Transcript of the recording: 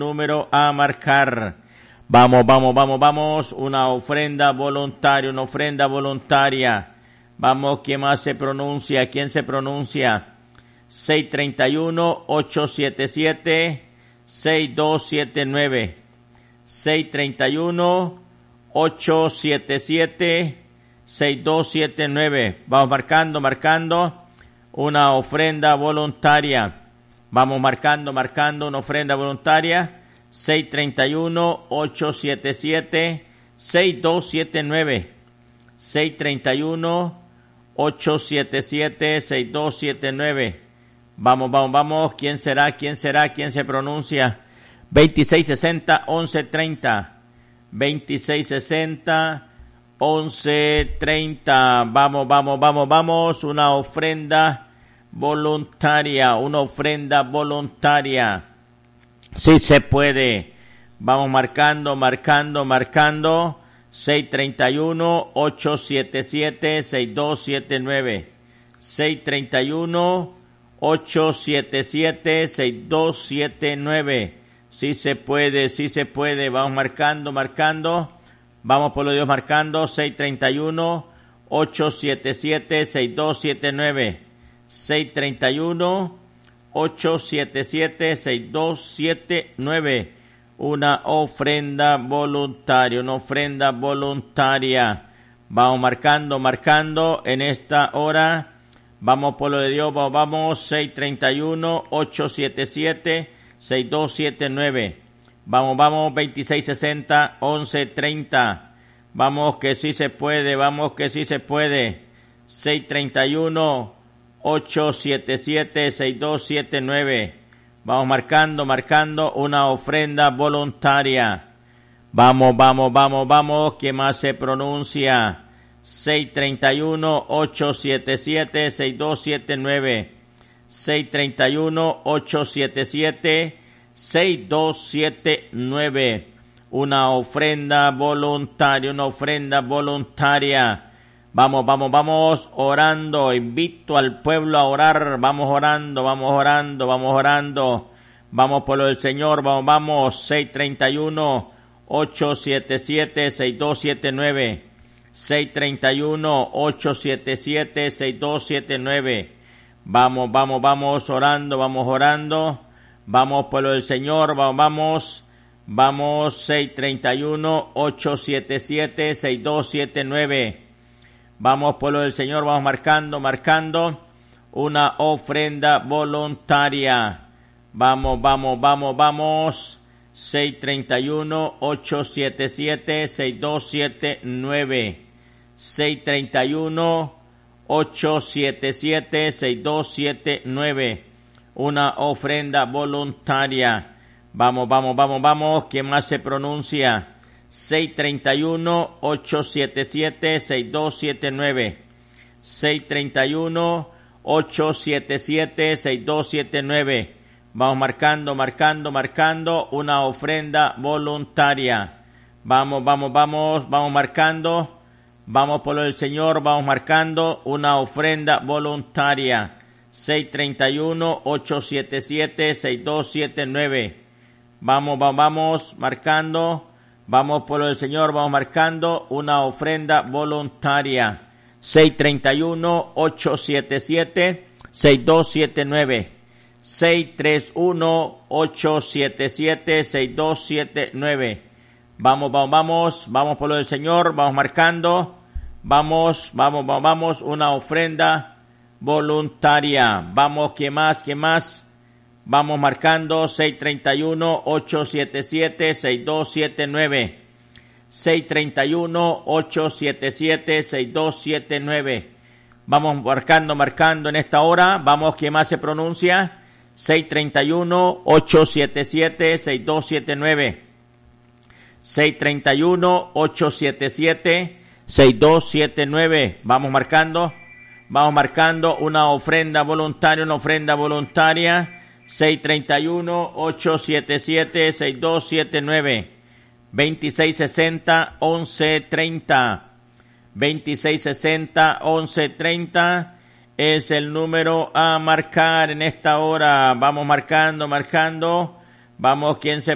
número a marcar. Vamos, una ofrenda voluntaria, Vamos, ¿quién más se pronuncia? ¿Quién se pronuncia? 631-877-6279. 631-877-6279. Vamos marcando una ofrenda voluntaria. Vamos marcando una ofrenda voluntaria. 631-877-6279. 631-877-6279. Vamos. ¿Quién será? ¿Quién se pronuncia? 2660-1130. 2660-1130. Vamos. Una ofrenda voluntaria. Sí se puede. Vamos marcando. 631-877-6279. 631-877-6279. Sí se puede. Vamos marcando. Vamos por los Dios marcando. 631-877-6279. 631-877-6279. Una ofrenda voluntaria. Vamos marcando en esta hora. Vamos por lo de Dios, vamos. 631-877-6279. Vamos, 2660-1130. Vamos que sí se puede. 631-877-6279. Vamos marcando una ofrenda voluntaria. Vamos. ¿Quién más se pronuncia? 631-877-6279. 631-877-6279. Una ofrenda voluntaria. Vamos orando. Invito al pueblo a orar. Vamos orando. Vamos por lo del Señor. Vamos. 631-877-6279. 631-877-6279. Vamos orando. Vamos por lo del Señor. Vamos. 631-877-6279. Vamos por lo del Señor, vamos marcando una ofrenda voluntaria. Vamos. 631-877-6279. 631-877-6279. Una ofrenda voluntaria. Vamos. ¿Quién más se pronuncia? 631-877-6279. 631-877-6279. Vamos marcando una ofrenda voluntaria. Vamos marcando. Vamos por lo del Señor, vamos marcando una ofrenda voluntaria. 631-877-6279. Vamos marcando. Vamos por lo del Señor, vamos marcando una ofrenda voluntaria. 631-877-6279. 631-877-6279. Vamos por lo del Señor, vamos marcando. Vamos, una ofrenda voluntaria. Vamos, ¿qué más? Vamos marcando 631-877-6279. 631-877-6279. Vamos marcando en esta hora. Vamos, ¿quién más se pronuncia? 631-877-6279. 631-877-6279. Vamos marcando una ofrenda voluntaria. 631-877-6279. 2660-1130. 2660-1130 es el número a marcar en esta hora. Vamos marcando. Vamos, ¿quién se